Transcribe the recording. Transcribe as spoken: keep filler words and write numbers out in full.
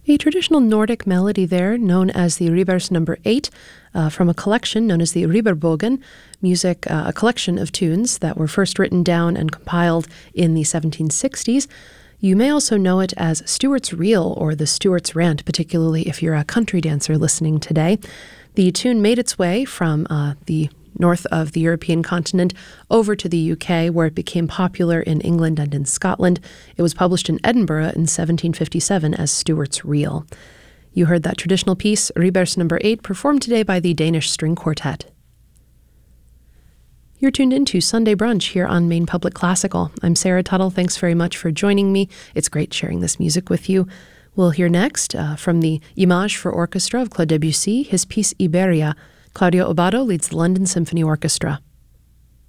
A traditional Nordic melody there, known as the Ribers number eight, uh, from a collection known as the Riberbogen, music, uh, a collection of tunes that were first written down and compiled in the seventeen sixties. You may also know it as Stuart's Reel or the Stuart's Rant, particularly if you're a country dancer listening today. The tune made its way from uh, the north of the European continent over to the U K, where it became popular in England and in Scotland. It was published in Edinburgh in seventeen fifty-seven as Stuart's Reel. You heard that traditional piece, Ribers number eight, performed today by the Danish String Quartet. You're tuned into Sunday Brunch here on Maine Public Classical. I'm Sarah Tuttle. Thanks very much for joining me. It's great sharing this music with you. We'll hear next uh, from the Image for Orchestra of Claude Debussy, his piece Iberia. Claudio Abbado leads the London Symphony Orchestra.